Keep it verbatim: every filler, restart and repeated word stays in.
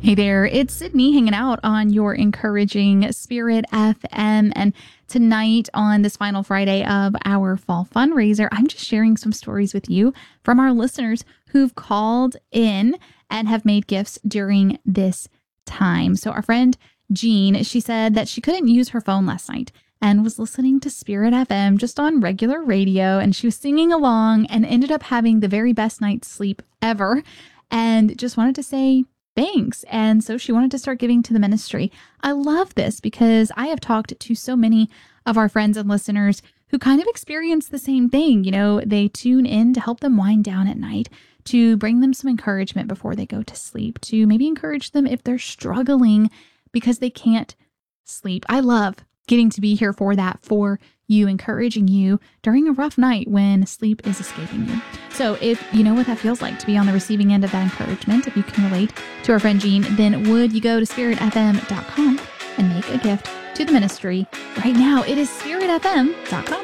Hey there, it's Sydney hanging out on your encouraging Spirit F M. And tonight on this final Friday of our fall fundraiser, I'm just sharing some stories with you from our listeners who've called in and have made gifts during this time. So our friend Jean, she said that she couldn't use her phone last night and was listening to Spirit F M just on regular radio. And she was singing along and ended up having the very best night's sleep ever. And just wanted to say thanks. And so she wanted to start giving to the ministry. I love this because I have talked to so many of our friends and listeners who kind of experience the same thing. You know, they tune in to help them wind down at night, to bring them some encouragement before they go to sleep, to maybe encourage them if they're struggling because they can't sleep. I love getting to be here for that, for you, encouraging you during a rough night when sleep is escaping you. So if you know what that feels like to be on the receiving end of that encouragement, if you can relate to our friend Jean, then would you go to spirit f m dot com and make a gift to the ministry right now? It is spirit f m dot com.